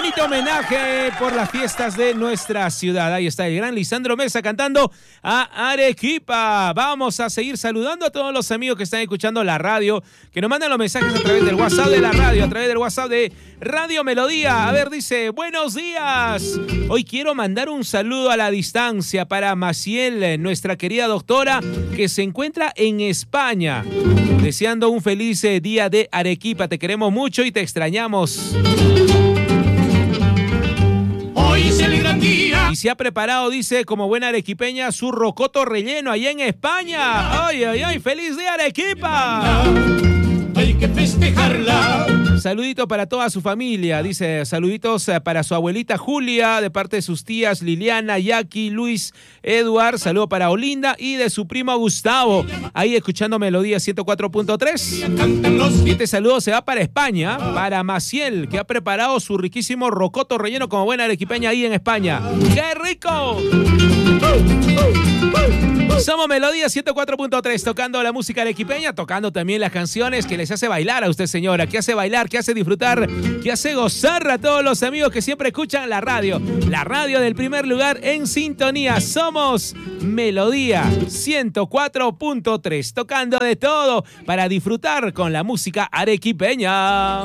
bonito homenaje por las fiestas de nuestra ciudad. Ahí está el gran Lisandro Mesa cantando a Arequipa. Vamos a seguir saludando a todos los amigos que están escuchando la radio, que nos mandan los mensajes a través del WhatsApp de la radio, a través del WhatsApp de Radio Melodía. A ver, dice, buenos días. Hoy quiero mandar un saludo a la distancia para Maciel, nuestra querida doctora, que se encuentra en España. Deseando un feliz día de Arequipa. Te queremos mucho y te extrañamos. Hoy es el gran día. Y se ha preparado, dice, como buena arequipeña, su rocoto relleno allá en España. ¡Ay, ay, ay! ¡Feliz día, Arequipa! Hay que festejarla. Saludito para toda su familia, dice, saluditos para su abuelita Julia, de parte de sus tías Liliana, Jackie, Luis, Eduard, saludo para Olinda y de su primo Gustavo, ahí escuchando Melodía 104.3. Y este saludo se va para España, para Maciel, que ha preparado su riquísimo rocoto relleno como buena arequipeña ahí en España. ¡Qué rico! Somos Melodía 104.3, tocando la música arequipeña, tocando también las canciones que les hace bailar a usted, señora, que hace bailar, que hace disfrutar, que hace gozar a todos los amigos que siempre escuchan la radio del primer lugar en sintonía. Somos Melodía 104.3, tocando de todo para disfrutar con la música arequipeña.